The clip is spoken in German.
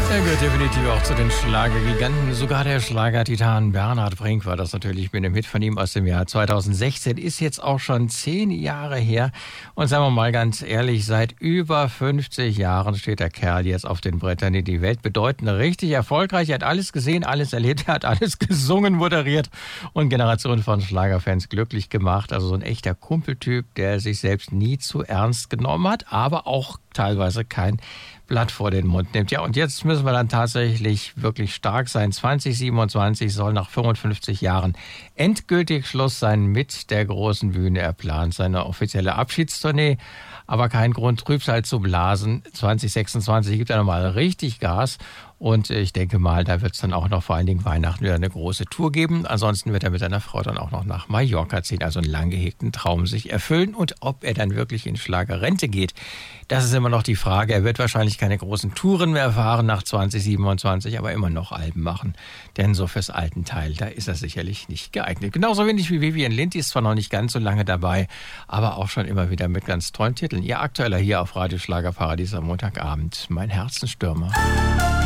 Er gehört definitiv auch zu den Schlagergiganten. Sogar der Schlagertitan Bernhard Brink war das natürlich mit einem Hit von ihm aus dem Jahr 2016. Ist jetzt auch schon 10 Jahre her. Und sagen wir mal ganz ehrlich, seit über 50 Jahren steht der Kerl jetzt auf den Brettern, die die Welt bedeuten. Richtig erfolgreich. Er hat alles gesehen, alles erlebt. Er hat alles gesungen, moderiert und Generationen von Schlagerfans glücklich gemacht. Also so ein echter Kumpeltyp, der sich selbst nie zu ernst genommen hat, aber auch teilweise kein Blatt vor den Mund nimmt. Ja, und jetzt müssen wir dann tatsächlich wirklich stark sein. 2027 soll nach 55 Jahren endgültig Schluss sein mit der großen Bühne. Er plant seine offizielle Abschiedstournee, aber kein Grund, Trübsal zu blasen. 2026 gibt er nochmal richtig Gas. Und ich denke mal, da wird es dann auch noch vor allen Dingen Weihnachten wieder eine große Tour geben. Ansonsten wird er mit seiner Frau dann auch noch nach Mallorca ziehen. Also einen lang gehegten Traum sich erfüllen. Und ob er dann wirklich in Schlagerrente geht, das ist immer noch die Frage. Er wird wahrscheinlich keine großen Touren mehr fahren nach 2027, aber immer noch Alben machen. Denn so fürs alten Teil, da ist er sicherlich nicht geeignet. Genauso wenig wie Vivien Lind, die ist zwar noch nicht ganz so lange dabei, aber auch schon immer wieder mit ganz tollen Titeln. Ihr aktueller hier auf Radio Schlagerparadies am Montagabend. Mein Herzenstürmer.